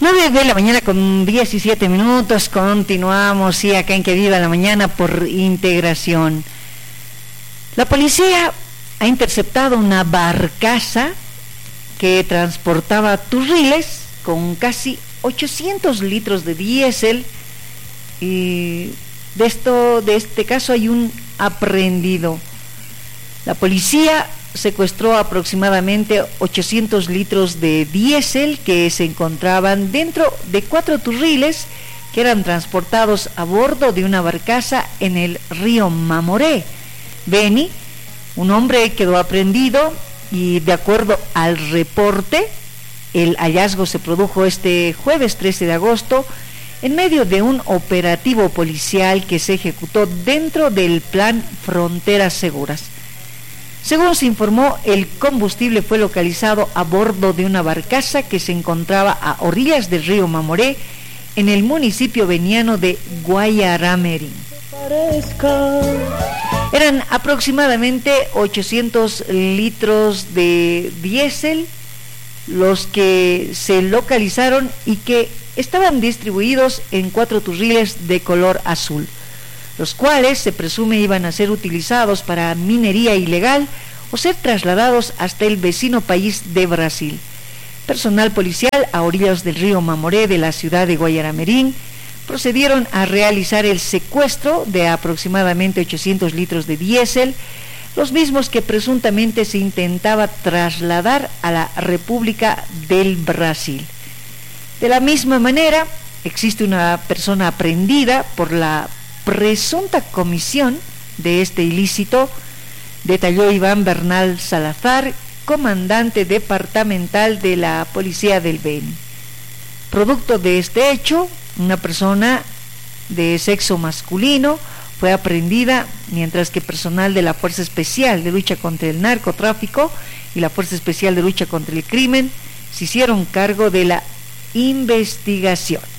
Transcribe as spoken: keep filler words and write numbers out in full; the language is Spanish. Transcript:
nueve de la mañana con diecisiete minutos, continuamos, sí, acá en Que Viva la Mañana por Integración. La policía ha interceptado una barcaza que transportaba turriles con casi ochocientos litros de diésel, y de esto, de este caso hay un aprehendido. La policía secuestró aproximadamente ochocientos litros de diésel que se encontraban dentro de cuatro turriles que eran transportados a bordo de una barcaza en el río Mamoré. Beni, un hombre quedó aprehendido y, de acuerdo al reporte, el hallazgo se produjo este jueves trece de agosto en medio de un operativo policial que se ejecutó dentro del plan Fronteras Seguras. Según se informó, el combustible fue localizado a bordo de una barcaza que se encontraba a orillas del río Mamoré, en el municipio veniano de Guayaramerín. Eran aproximadamente ochocientos litros de diésel los que se localizaron y que estaban distribuidos en cuatro turriles de color azul, los cuales se presume iban a ser utilizados para minería ilegal o ser trasladados hasta el vecino país de Brasil. Personal policial a orillas del río Mamoré de la ciudad de Guayaramerín procedieron a realizar el secuestro de aproximadamente ochocientos litros de diésel, los mismos que presuntamente se intentaba trasladar a la República del Brasil. De la misma manera, existe una persona aprehendida por la presunta comisión de este ilícito, detalló Iván Bernal Salazar, comandante departamental de la Policía del Beni. Producto de este hecho, una persona de sexo masculino fue aprehendida, mientras que personal de la Fuerza Especial de Lucha contra el Narcotráfico y la Fuerza Especial de Lucha contra el Crimen se hicieron cargo de la investigación.